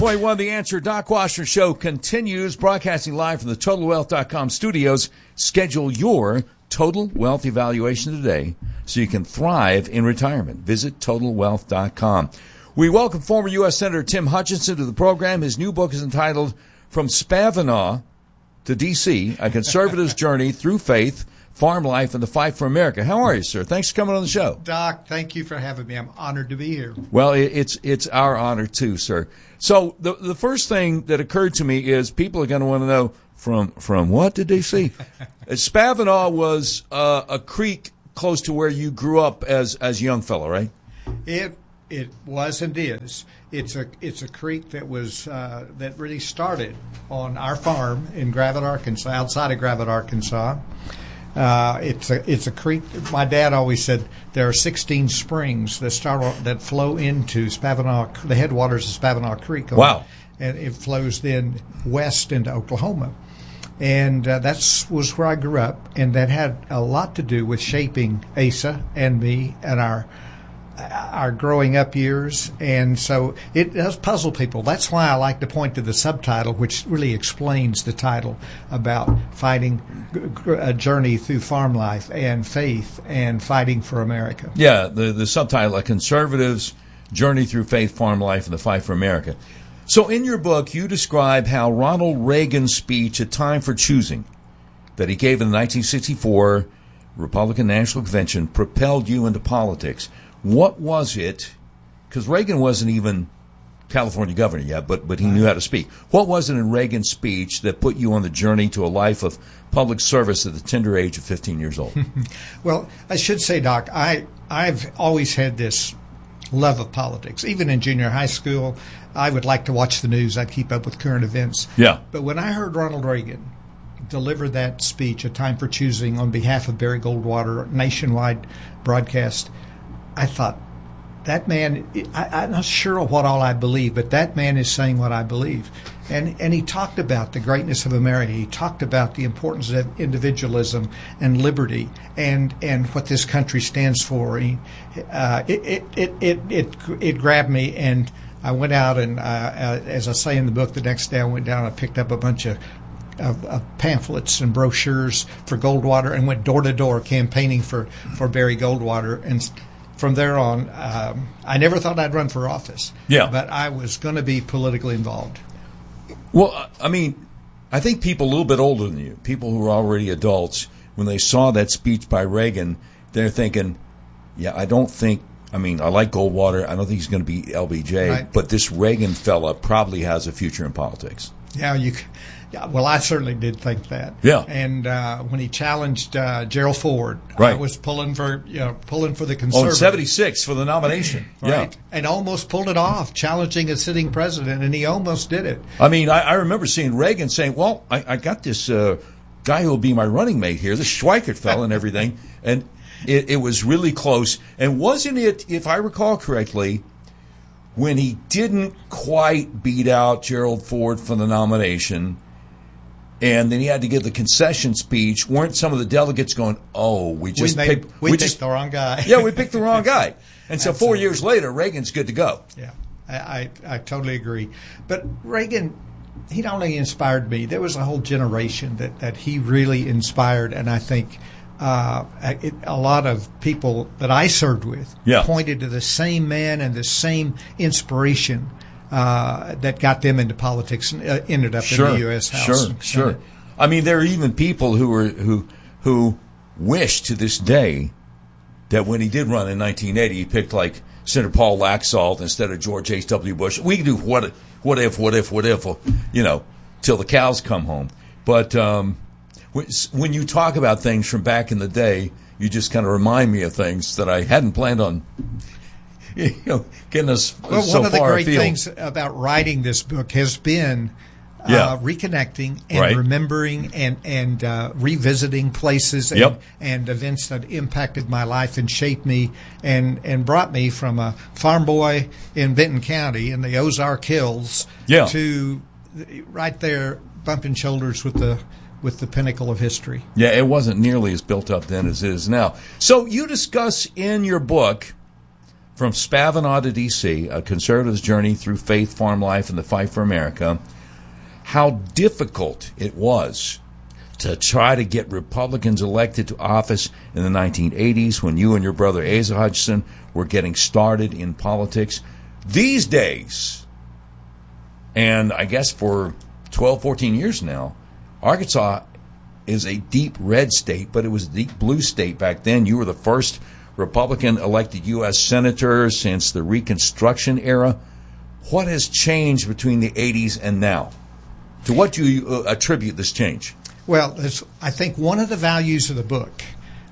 Boy, one, The Answer. Doc Washner Show continues, broadcasting live from the TotalWealth.com studios. Schedule your total wealth evaluation today so you can thrive in retirement. Visit TotalWealth.com. We welcome former U.S. Senator Tim Hutchinson to the program. His new book is entitled From Spavinaw to D.C., A Conservative's Journey Through Faith, Farm Life, and the Fight for America. How are you, sir? Thanks for coming on the show. Doc, thank you for having me. I'm honored to be here. Well, it's our honor, too, sir. So the first thing that occurred to me is people are going to want to know from what to D.C.? Spavinaw was a creek close to where you grew up as a young fellow, right? It was and is. It's a creek that was that really started on our farm in Gravette, Arkansas, outside of Gravette, Arkansas. It's a creek. My dad always said there are 16 springs that flow into Spavinaw, the headwaters of Spavinaw Creek. Wow! And it flows then west into Oklahoma, and that was where I grew up, and that had a lot to do with shaping Asa and me and our growing up years. And so it does puzzle people. That's why I like to point to the subtitle, which really explains the title, about fighting a journey through farm life and faith and fighting for America. Yeah, the subtitle, A Conservative's Journey Through Faith, Farm Life, and the Fight for America. So in your book, you describe how Ronald Reagan's speech, A Time for Choosing, that he gave in the 1964 Republican National Convention, propelled you into politics. What was it? Because Reagan wasn't even California governor yet, but he knew how to speak. What was it in Reagan's speech that put you on the journey to a life of public service at the tender age of 15 years old? Well, I should say, Doc, I've always had this love of politics. Even in junior high school, I would like to watch the news. I'd keep up with current events. Yeah. But when I heard Ronald Reagan deliver that speech, A Time for Choosing, on behalf of Barry Goldwater, nationwide broadcast, I thought, that man, I'm not sure of what all I believe, but that man is saying what I believe. And he talked about the greatness of America. He talked about the importance of individualism and liberty and what this country stands for. It grabbed me, and I went out and, as I say in the book, the next day I went down and I picked up a bunch of pamphlets and brochures for Goldwater and went door to door campaigning for Barry Goldwater. And from there on, I never thought I'd run for office. Yeah. But I was going to be politically involved. Well, I mean, I think people a little bit older than you, people who are already adults, when they saw that speech by Reagan, they're thinking, yeah, I like Goldwater. I don't think he's going to be LBJ, right. But this Reagan fella probably has a future in politics. Yeah, well, I certainly did think that. Yeah. And when he challenged Gerald Ford, right. I was pulling for the conservative. Oh, in 76 for the nomination. Right. Yeah. And almost pulled it off, challenging a sitting president, and he almost did it. I mean, I remember seeing Reagan saying, well, I got this guy who will be my running mate here, this Schweikert fellow and everything. And it was really close. And wasn't it, if I recall correctly, when he didn't quite beat out Gerald Ford for the nomination, and then he had to give the concession speech, weren't some of the delegates going, oh, we picked the wrong guy. Yeah, we picked the wrong guy. And so 4 years later, Reagan's good to go. Yeah, I totally agree. But Reagan, he not only inspired me, there was a whole generation that he really inspired, and I think a lot of people that I served with pointed to the same man and the same inspiration that got them into politics and ended up in the U.S. House. Sure. I mean, there are even people who wish to this day that when he did run in 1980, he picked like Senator Paul Laxalt instead of George H.W. Bush. We can do what if, till the cows come home. But when you talk about things from back in the day, you just kind of remind me of things that I hadn't planned on getting us well, so one of the far great afield. things about writing this book has been reconnecting and remembering and revisiting places and events that impacted my life and shaped me and brought me from a farm boy in Benton County in the Ozark Hills to right there bumping shoulders with the pinnacle of history. Yeah, it wasn't nearly as built up then as it is now. So you discuss in your book From Spavanaugh to D.C., A Conservative's Journey Through Faith, Farm Life, and the Fight for America, how difficult it was to try to get Republicans elected to office in the 1980s when you and your brother Asa Hutchinson were getting started in politics. These days, and I guess for 12, 14 years now, Arkansas is a deep red state, but it was a deep blue state back then. You were the first Republican elected U.S. senator since the Reconstruction era. What has changed between the 80s and now? To what do you attribute this change? Well, I think one of the values of the book,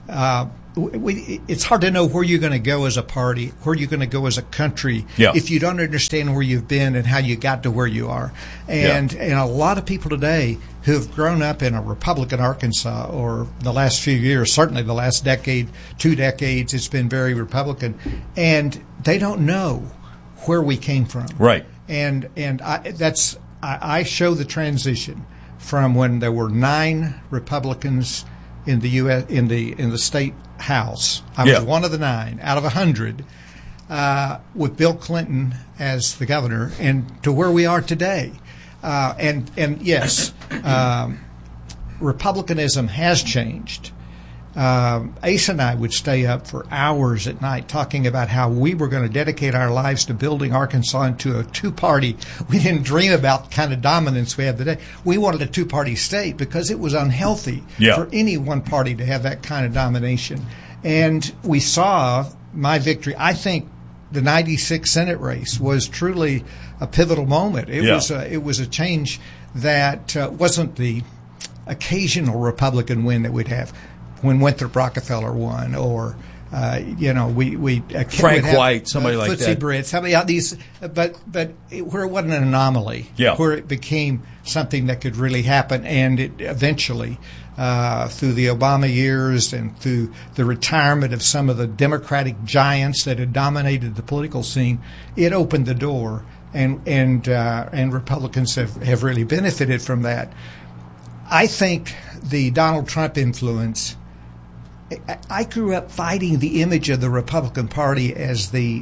it's hard to know where you're going to go as a party, where you're going to go as a country, if you don't understand where you've been and how you got to where you are. And a lot of people today who have grown up in a Republican Arkansas, or the last few years, certainly the last decade, 2 decades, it's been very Republican, and they don't know where we came from. Right. And I show the transition from when there were 9 Republicans in the U.S. in the state House. I was one of the 9 out of 100, with Bill Clinton as the governor, and to where we are today. And yes, Republicanism has changed. Ace and I would stay up for hours at night talking about how we were going to dedicate our lives to building Arkansas into a 2-party. We didn't dream about the kind of dominance we have today. We wanted a 2-party state because it was unhealthy for any one party to have that kind of domination. And we saw my victory. I think the 96 Senate race was truly a pivotal moment. It was a change that wasn't the occasional Republican win that we'd have. When Winthrop Rockefeller won, or we Frank White, somebody like Footsie that. Britt, somebody out these, but where it wasn't an anomaly, where it became something that could really happen, and it eventually, through the Obama years and through the retirement of some of the Democratic giants that had dominated the political scene, it opened the door, and Republicans have really benefited from that. I think the Donald Trump influence. I grew up fighting the image of the Republican Party as the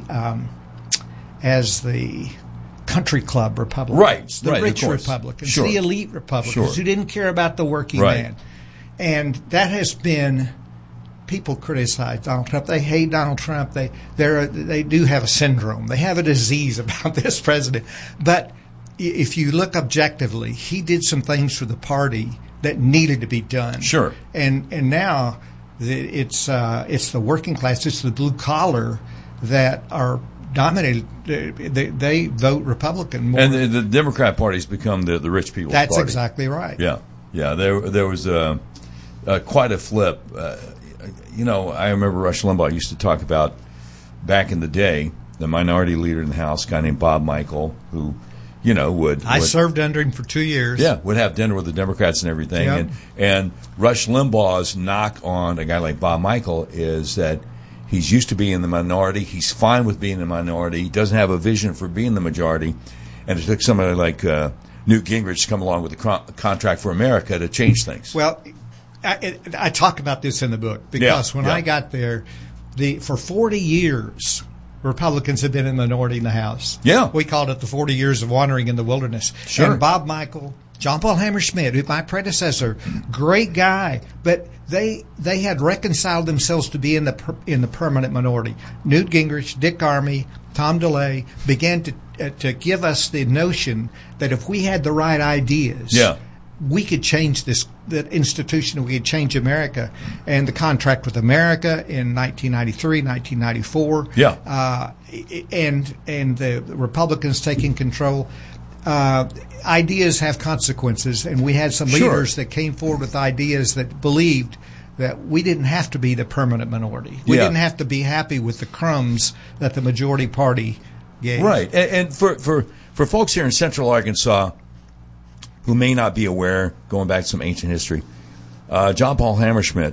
country club Republicans, the rich Republicans, the elite Republicans who didn't care about the working man. And that has been, people criticize Donald Trump. They hate Donald Trump. They do have a syndrome. They have a disease about this president. But if you look objectively, he did some things for the party that needed to be done. Sure. And now it's the working class, it's the blue collar that are dominated. They vote Republican more. And the Democrat Party's become the rich people's party. That's exactly right. Yeah. There was quite a flip. I remember Rush Limbaugh used to talk about back in the day the minority leader in the House, a guy named Bob Michel, who I served under him for 2 years. Yeah, would have dinner with the Democrats and everything. Yep. And Rush Limbaugh's knock on a guy like Bob Michel is that he's used to being in the minority. He's fine with being in the minority. He doesn't have a vision for being the majority. And it took somebody like Newt Gingrich to come along with the Contract for America to change things. Well, I talk about this in the book because when I got there, for 40 years – Republicans have been in the minority in the House. Yeah. We called it the 40 years of wandering in the wilderness. Sure. And Bob Michel, John Paul Hammer-Schmidt, who's my predecessor, great guy, but they had reconciled themselves to be in the permanent minority. Newt Gingrich, Dick Armey, Tom DeLay began to give us the notion that if we had the right ideas, we could change that institution, we could change America. And the Contract with America in 1993, 1994, and the Republicans taking control. Ideas have consequences, and we had some leaders that came forward with ideas that believed that we didn't have to be the permanent minority. We didn't have to be happy with the crumbs that the majority party gave. Right. And for folks here in Central Arkansas who may not be aware, going back to some ancient history, John Paul Hammer-Schmidt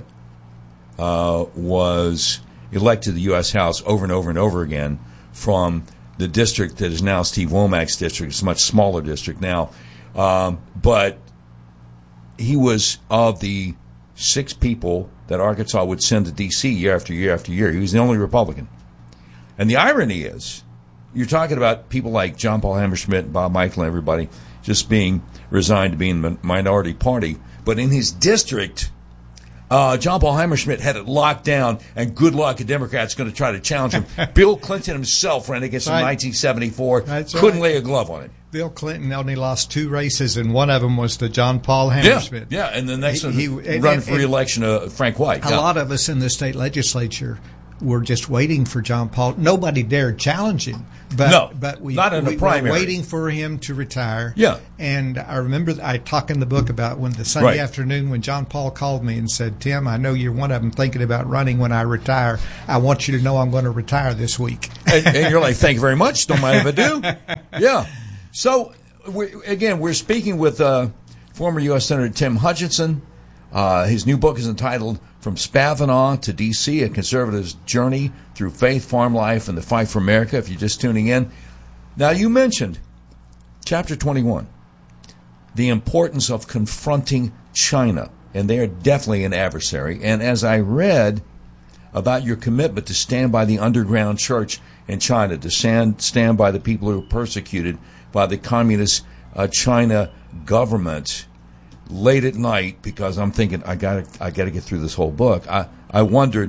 was elected to the U.S. House over and over and over again from the district that is now Steve Womack's district. It's a much smaller district now. But he was of the 6 people that Arkansas would send to D.C. year after year after year. He was the only Republican. And the irony is, you're talking about people like John Paul Hammerschmidt, Bob Michel, and everybody just being resigned to being the minority party. But in his district, John Paul Hammerschmidt had it locked down, and good luck, a Democrat's going to try to challenge him. Bill Clinton himself ran against him in 1974. Couldn't lay a glove on it. Bill Clinton only lost 2 races, and one of them was to John Paul Hammerschmidt. Yeah, and the next one run for re-election, Frank White. A lot of us in the state legislature were just waiting for John Paul. Nobody dared challenge him. But we not in the primary. Were waiting for him to retire. Yeah. And I remember I talk in the book about when the Sunday afternoon when John Paul called me and said, "Tim, I know you're one of them thinking about running when I retire. I want you to know I'm going to retire this week." And you're like, "Thank you very much. Don't mind if I do." Yeah. So, we're speaking with former U.S. Senator Tim Hutchinson. His new book is entitled From Spavinaw to D.C., A Conservative's Journey Through Faith, Farm Life, and the Fight for America, if you're just tuning in. Now, you mentioned, Chapter 21, the importance of confronting China, and they are definitely an adversary. And as I read about your commitment to stand by the underground church in China, to stand by the people who are persecuted by the communist China government, late at night, because I'm thinking I got to get through this whole book. I wondered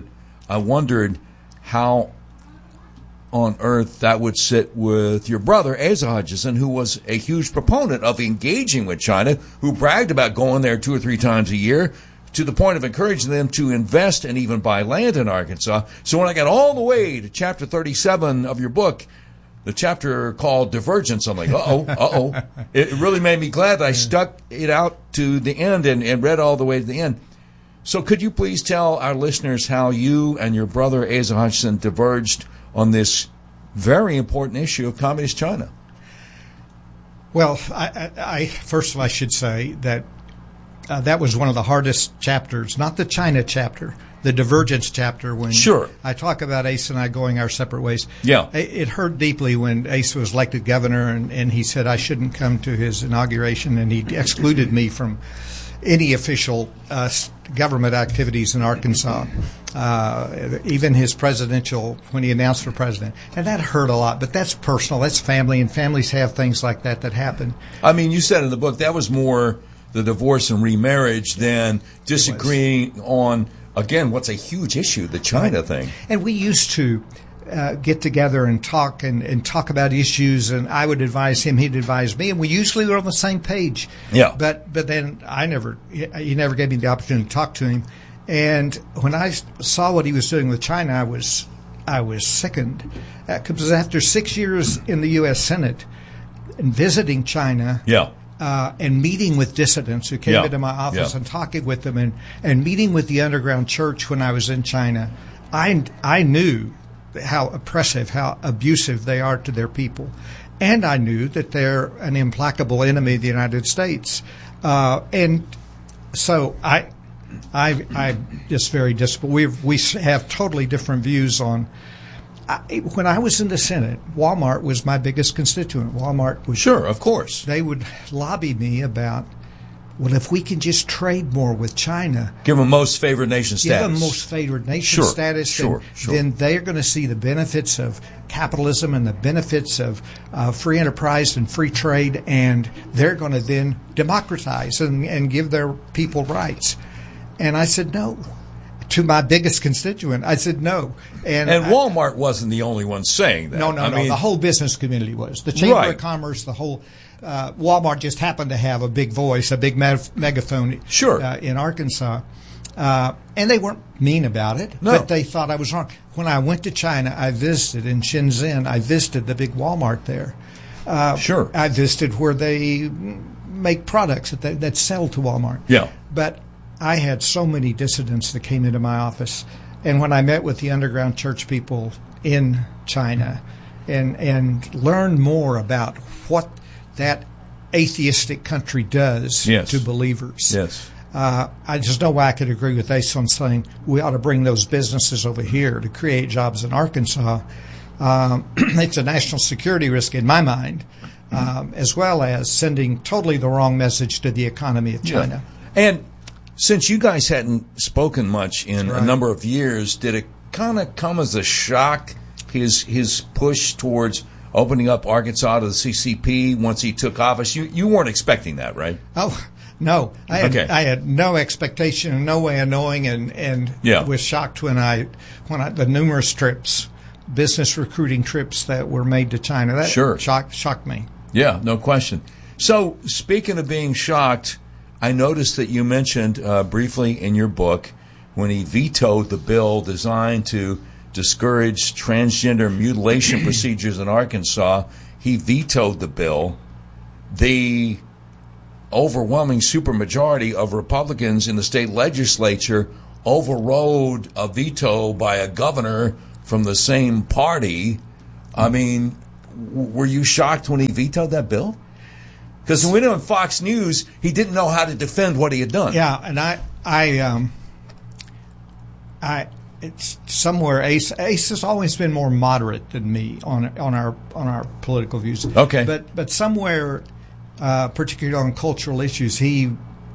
how on earth that would sit with your brother Asa Hutchinson, who was a huge proponent of engaging with China, who bragged about going there 2 or 3 times a year, to the point of encouraging them to invest and even buy land in Arkansas. So when I got all the way to chapter 37 of your book, the chapter called Divergence, I'm like, uh-oh. It really made me glad that I stuck it out to the end and read all the way to the end. So could you please tell our listeners how you and your brother Asa Hutchinson diverged on this very important issue of communist China? Well, I first of all, I should say that that was one of the hardest chapters, not the China chapter, the Divergence chapter, when I talk about Asa and I going our separate ways. Yeah. It hurt deeply when Asa was elected governor and he said I shouldn't come to his inauguration, and he excluded me from any official government activities in Arkansas, even his presidential, when he announced for president. And that hurt a lot, but that's personal. That's family, and families have things like that happen. I mean, you said in the book that was more the divorce and remarriage than disagreeing on, again, what's a huge issue, the China thing. And we used to get together and talk about issues, and I would advise him, he'd advise me, and we usually were on the same page. Yeah. But then he never gave me the opportunity to talk to him. And when I saw what he was doing with China, I was sickened, because after 6 years in the U.S. Senate and visiting China. Yeah. And meeting with dissidents who came into my office and talking with them, and meeting with the underground church when I was in China, I knew how oppressive, how abusive they are to their people. And I knew that they're an implacable enemy of the United States. And so I'm just very disappointed. We have totally different views on. When I was in the Senate, Walmart was my biggest constituent. Walmart was... Sure, of course. They would lobby me about, well, if we can just trade more with China... Give them most favored nation status. Give them most favored nation status. Sure. Then they're going to see the benefits of capitalism and the benefits of free enterprise and free trade, and they're going to then democratize and give their people rights. And I said no. To my biggest constituent, I said no. And Walmart wasn't the only one saying that. No. The whole business community was. The Chamber of Commerce, the whole Walmart just happened to have a big voice, a big megaphone in Arkansas. And they weren't mean about it, but they thought I was wrong. When I went to China, I visited in Shenzhen. I visited the big Walmart there. I visited where they make products that sell to Walmart. Yeah. But I had so many dissidents that came into my office, and when I met with the underground church people in China and learned more about what that atheistic country does to believers, I just know why I could agree with Asa on saying we ought to bring those businesses over here to create jobs in Arkansas. It's a national security risk in my mind, as well as sending totally the wrong message to the economy of China. And since you guys hadn't spoken much in a number of years, did it kind of come as a shock his push towards opening up Arkansas to the CCP once he took office? You weren't expecting that, right? Oh, no. I had no expectation and no way of knowing, and was shocked when the numerous trips, business recruiting trips that were made to China. That shocked me. Yeah, no question. So, speaking of being shocked, I noticed that you mentioned briefly in your book when he vetoed the bill designed to discourage transgender mutilation procedures in Arkansas. He vetoed the bill. The overwhelming supermajority of Republicans in the state legislature overrode a veto by a governor from the same party. I mean, were you shocked when he vetoed that bill? Because we know on Fox News, he didn't know how to defend what he had done. Yeah, and it's somewhere. Ace has always been more moderate than me on our political views. Okay, but somewhere, particularly on cultural issues, he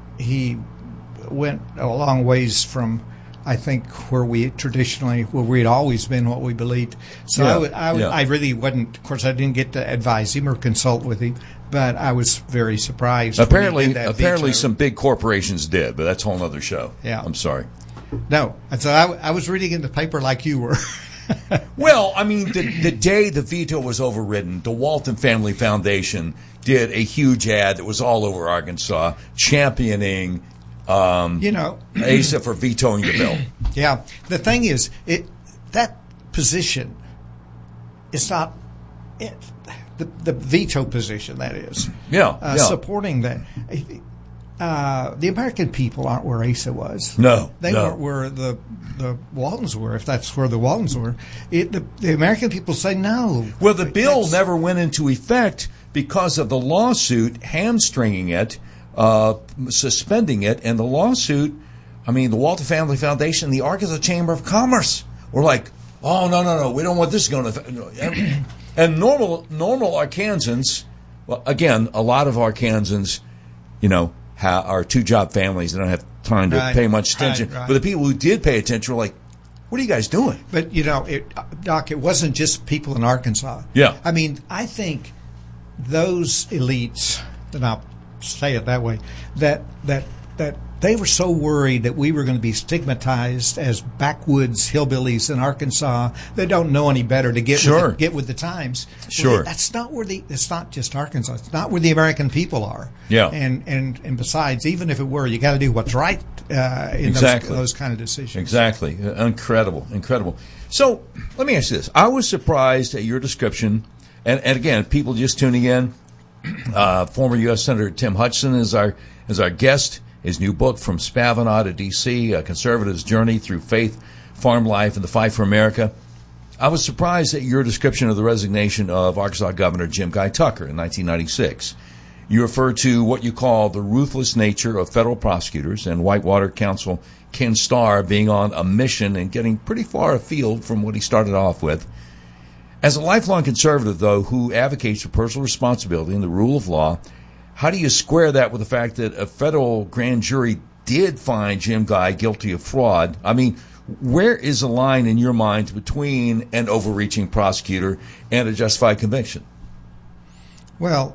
went a long ways from, I think, where we'd always been, what we believed. So I really wasn't. Of course, I didn't get to advise him or consult with him, but I was very surprised. Apparently, some big corporations did, but that's a whole other show. Yeah, I'm sorry. No, so I was reading in the paper like you were. Well, I mean, the day the veto was overridden, the Walton Family Foundation did a huge ad that was all over Arkansas championing Asa for vetoing the bill. Yeah. The thing is, that position is not the veto position, that is. Yeah. Supporting that. The American people aren't where Asa was. No. They weren't where the Waltons were, if that's where the Waltons were. The American people say no. Well, the bill never went into effect because of the lawsuit hamstringing it, suspending it, and the lawsuit, the Walton Family Foundation, the Arkansas Chamber of Commerce were like, oh, no, we don't want this going to... And normal Arkansans, well, again, a lot of Arkansans, are two-job families. They don't have time to pay much attention. Right. But the people who did pay attention were like, what are you guys doing? But, Doc, it wasn't just people in Arkansas. Yeah. I think those elites, and I'll say it that way, that they were so worried that we were going to be stigmatized as backwoods hillbillies in Arkansas that don't know any better to get with the times. Sure. Well, that's not where it's not just Arkansas. It's not where the American people are. Yeah. And besides, even if it were, you got to do what's right in those kind of decisions. Exactly. Incredible. So let me ask you this. I was surprised at your description, and again, people just tuning in, former U.S. Senator Tim Hutchinson is our guest. His new book, From Spavanaugh to D.C., A Conservative's Journey Through Faith, Farm Life, and the Fight for America. I was surprised at your description of the resignation of Arkansas Governor Jim Guy Tucker in 1996. You refer to what you call the ruthless nature of federal prosecutors and Whitewater Counsel Ken Starr being on a mission and getting pretty far afield from what he started off with. As a lifelong conservative, though, who advocates for personal responsibility and the rule of law, how do you square that with the fact that a federal grand jury did find Jim Guy guilty of fraud? Where is the line in your mind between an overreaching prosecutor and a justified conviction? Well,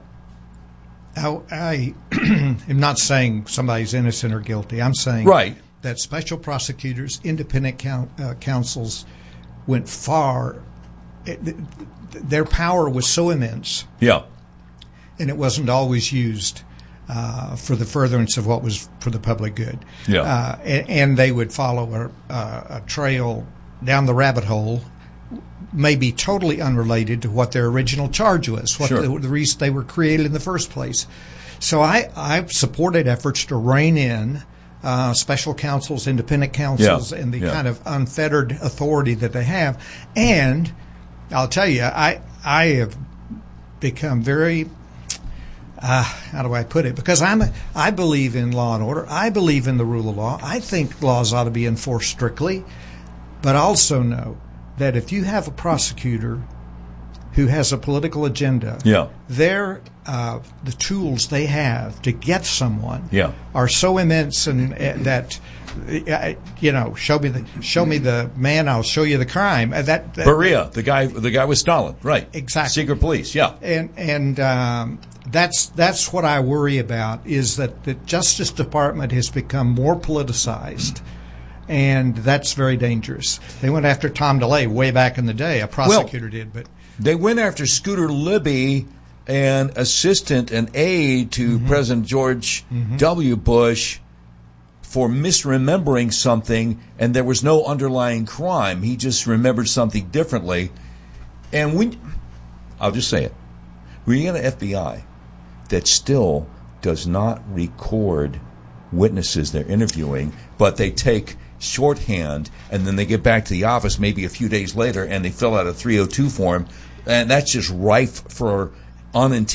I am not saying somebody's innocent or guilty. I'm saying that special prosecutors, independent counsels went far. Their power was so immense. Yeah. And it wasn't always used for the furtherance of what was for the public good. Yeah. And they would follow a trail down the rabbit hole, maybe totally unrelated to what their original charge was, the reason they were created in the first place. So I've supported efforts to rein in special counsels, independent counsels, and the kind of unfettered authority that they have. And I'll tell you, I have become very... how do I put it? Because I believe in law and order. I believe in the rule of law. I think laws ought to be enforced strictly. But I also know that if you have a prosecutor who has a political agenda, their the tools they have to get someone Yeah. are so immense, and that show me the man, I'll show you the crime. That Beria, the guy with Stalin, right? Exactly. Secret police, yeah. And that's what I worry about, is that the Justice Department has become more politicized, and that's very dangerous. They went after Tom DeLay way back in the day. A prosecutor did, but they went after Scooter Libby, an assistant and aide to President George W. Bush, for misremembering something, and there was no underlying crime. He just remembered something differently. And I'll just say it. When you get an FBI that still does not record witnesses they're interviewing, but they take shorthand, and then they get back to the office maybe a few days later, and they fill out a 302 form, and that's just rife for unintended